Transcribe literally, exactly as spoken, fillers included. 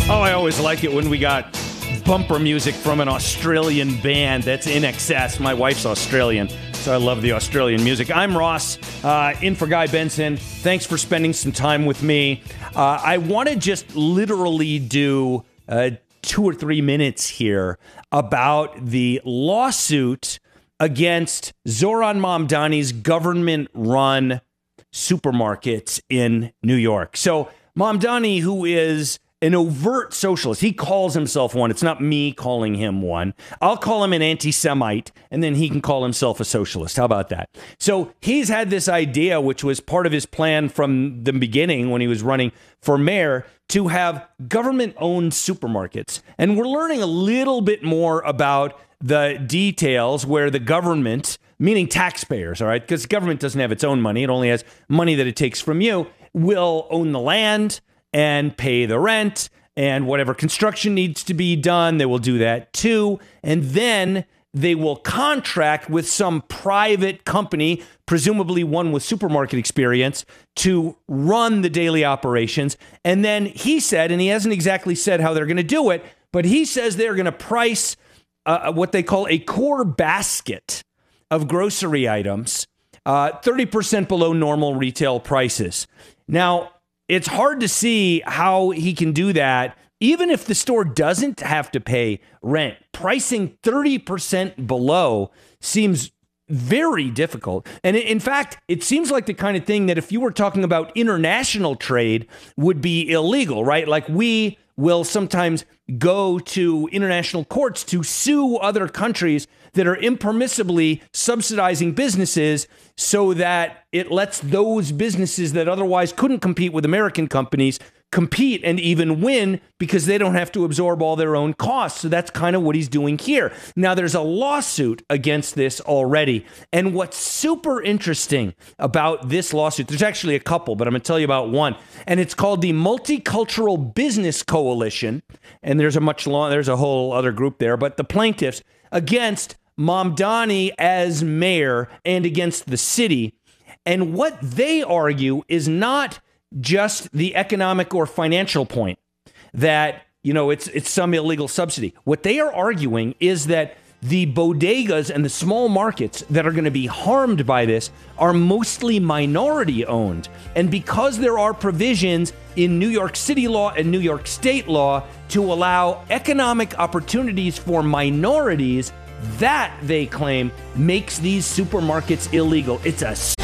Oh, I always like it when we got bumper music from an Australian band. That's I N X S. My wife's Australian, so I love the Australian music. I'm Ross, uh, in for Guy Benson. Thanks for spending some time with me. Uh, I want to just literally do uh, two or three minutes here about the lawsuit against Zohran Mamdani's government-run supermarkets in New York. So Mamdani, who is an overt socialist, he calls himself one. It's not me calling him one. I'll call him an anti-Semite, and then he can call himself a socialist. How about that? So he's had this idea, which was part of his plan from the beginning when he was running for mayor, to have government-owned supermarkets. And we're learning a little bit more about the details where the government, meaning taxpayers, all right, because government doesn't have its own money. It only has money that it takes from you, will own the land and pay the rent, and whatever construction needs to be done, they will do that too. And then they will contract with some private company, presumably one with supermarket experience, to run the daily operations. And then he said, and he hasn't exactly said how they're going to do it, but he says they're going to price uh, what they call a core basket of grocery items, uh, thirty percent below normal retail prices. Now, it's hard to see how he can do that, even if the store doesn't have to pay rent. Pricing thirty percent below seems very difficult. And in fact, it seems like the kind of thing that if you were talking about international trade would be illegal, right? Like we will sometimes go to international courts to sue other countries that are impermissibly subsidizing businesses so that it lets those businesses that otherwise couldn't compete with American companies compete and even win because they don't have to absorb all their own costs. So that's kind of what he's doing here. Now, there's a lawsuit against this already. And what's super interesting about this lawsuit, there's actually a couple, but I'm going to tell you about one. And it's called the Multicultural Business Coalition. And there's a much long, there's a whole other group there, but the plaintiffs against Mamdani as mayor and against the city. And what they argue is not just the economic or financial point that, you know, it's it's some illegal subsidy. What they are arguing is that the bodegas and the small markets that are going to be harmed by this are mostly minority owned. And because there are provisions in New York City law and New York state law to allow economic opportunities for minorities, that, they claim, makes these supermarkets illegal. It's a